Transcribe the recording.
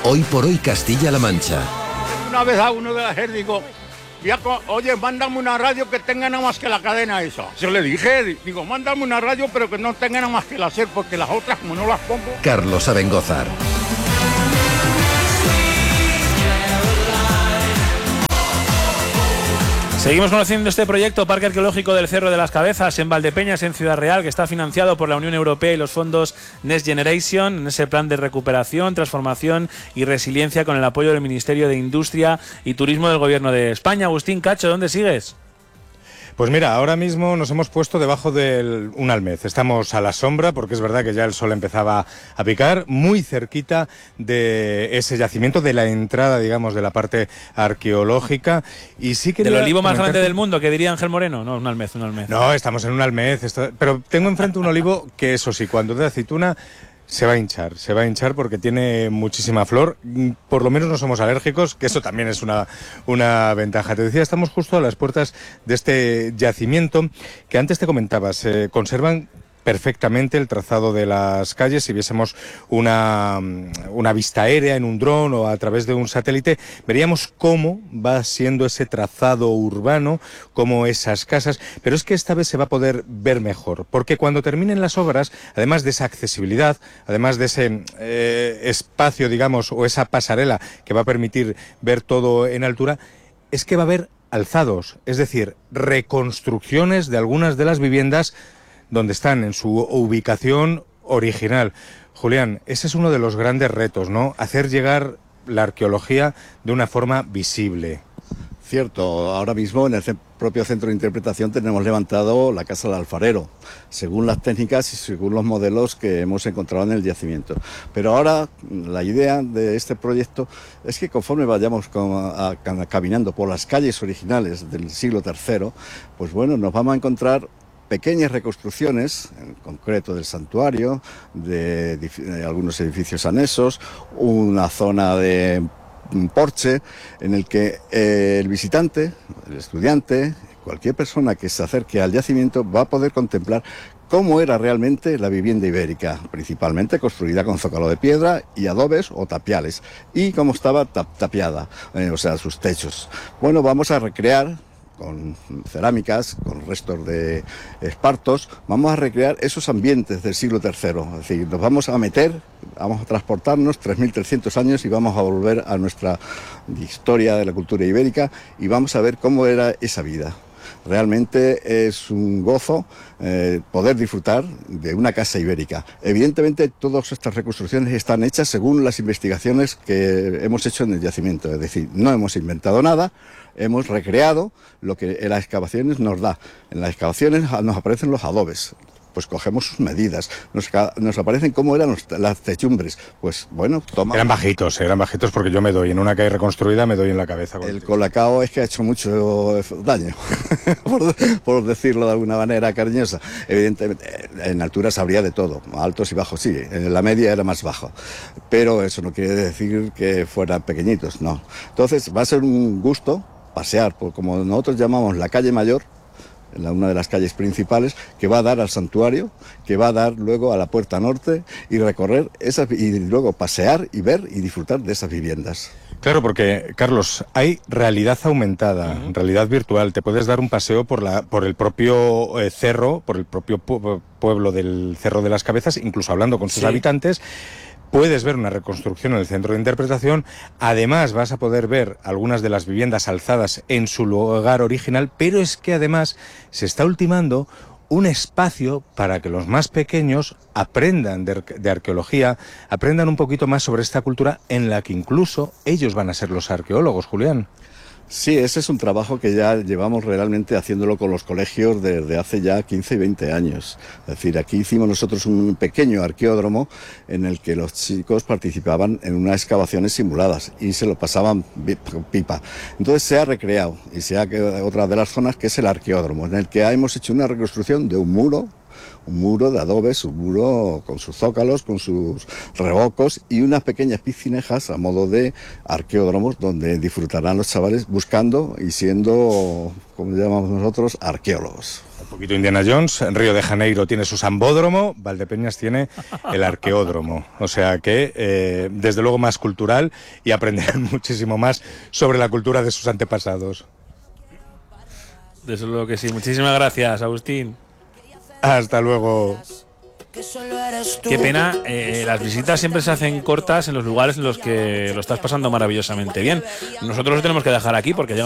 Hoy por hoy Castilla-La Mancha. Una vez a uno de la gente digo, oye, mándame una radio que tenga nada más que la cadena esa. Yo le dije, digo, mándame una radio pero que no tenga nada más que la SER, porque las otras como no las pongo. Carlos Abengózar. Seguimos conociendo este proyecto Parque Arqueológico del Cerro de las Cabezas en Valdepeñas, en Ciudad Real, que está financiado por la Unión Europea y los fondos Next Generation, en ese plan de recuperación, transformación y resiliencia con el apoyo del Ministerio de Industria y Turismo del Gobierno de España. Agustín Cacho, ¿dónde sigues? Pues mira, ahora mismo nos hemos puesto debajo de un almez. Estamos a la sombra, porque es verdad que ya el sol empezaba a picar, muy cerquita de ese yacimiento, de la entrada, digamos, de la parte arqueológica. Y sí quería ¿Del olivo más grande del mundo, que diría Ángel Moreno? No, un almez. No, estamos en un almez, pero tengo enfrente un olivo que, eso sí, cuando de aceituna se va a hinchar porque tiene muchísima flor. Por lo menos no somos alérgicos, que eso también es una ventaja. Te decía, estamos justo a las puertas de este yacimiento que antes te comentaba, se conservan perfectamente el trazado de las calles. Si viésemos una vista aérea en un dron o a través de un satélite, veríamos cómo va siendo ese trazado urbano, cómo esas casas, pero es que esta vez se va a poder ver mejor, porque cuando terminen las obras, además de esa accesibilidad, además de ese espacio, digamos, o esa pasarela que va a permitir ver todo en altura, es que va a haber alzados, es decir, reconstrucciones de algunas de las viviendas donde están en su ubicación original. Julián, ese es uno de los grandes retos, ¿no? Hacer llegar la arqueología de una forma visible. Cierto, ahora mismo en el propio centro de interpretación tenemos levantado la Casa del Alfarero, según las técnicas y según los modelos que hemos encontrado en el yacimiento. Pero ahora la idea de este proyecto es que conforme vayamos caminando por las calles originales del siglo III, pues bueno, nos vamos a encontrar pequeñas reconstrucciones, en concreto del santuario, de algunos edificios anexos, una zona de un porche en el que el visitante, el estudiante, cualquier persona que se acerque al yacimiento va a poder contemplar cómo era realmente la vivienda ibérica, principalmente construida con zócalo de piedra y adobes o tapiales, y cómo estaba tapiada, o sea, sus techos. Bueno, vamos a recrear con cerámicas, con restos de espartos, vamos a recrear esos ambientes del siglo III. Es decir, nos vamos a transportarnos 3.300 años y vamos a volver a nuestra historia de la cultura ibérica y vamos a ver cómo era esa vida. Realmente es un gozo poder disfrutar de una casa ibérica. Evidentemente todas estas reconstrucciones están hechas según las investigaciones que hemos hecho en el yacimiento, es decir, no hemos inventado nada, hemos recreado lo que en las excavaciones nos da. En las excavaciones nos aparecen los adobes. Pues cogemos sus medidas, nos aparecen cómo eran las techumbres, pues bueno, toma. Eran bajitos porque yo me doy, en una calle reconstruida me doy en la cabeza. El colacao es que ha hecho mucho daño, por decirlo de alguna manera cariñosa. Evidentemente, en alturas habría de todo, altos y bajos, sí, en la media era más bajo, pero eso no quiere decir que fueran pequeñitos, no. Entonces va a ser un gusto pasear por, como nosotros llamamos, la calle Mayor, una de las calles principales, que va a dar al santuario, que va a dar luego a la Puerta Norte y recorrer esas, y luego pasear y ver y disfrutar de esas viviendas. Claro, porque, Carlos, hay realidad aumentada, realidad virtual. Te puedes dar un paseo por el propio cerro, por el propio pueblo del Cerro de las Cabezas, incluso hablando con sus habitantes. Puedes ver una reconstrucción en el centro de interpretación. Además, vas a poder ver algunas de las viviendas alzadas en su lugar original, pero es que además se está ultimando un espacio para que los más pequeños aprendan de arqueología, aprendan un poquito más sobre esta cultura en la que incluso ellos van a ser los arqueólogos, Julián. Sí, ese es un trabajo que ya llevamos realmente haciéndolo con los colegios desde hace ya 15 y 20 años. Es decir, aquí hicimos nosotros un pequeño arqueódromo en el que los chicos participaban en unas excavaciones simuladas y se lo pasaban pipa. Entonces se ha recreado y se ha quedado otra de las zonas que es el arqueódromo, en el que hemos hecho una reconstrucción de un muro un muro de adobes, un muro con sus zócalos, con sus revocos y unas pequeñas piscinejas a modo de arqueódromos donde disfrutarán los chavales buscando y siendo, como llamamos nosotros, arqueólogos. Un poquito Indiana Jones, en Río de Janeiro tiene su sambódromo, Valdepeñas tiene el arqueódromo, o sea que desde luego más cultural y aprenderán muchísimo más sobre la cultura de sus antepasados. Desde luego que sí. Muchísimas gracias, Agustín. Hasta luego. Qué pena, las visitas siempre se hacen cortas en los lugares en los que lo estás pasando maravillosamente bien. Nosotros lo tenemos que dejar aquí porque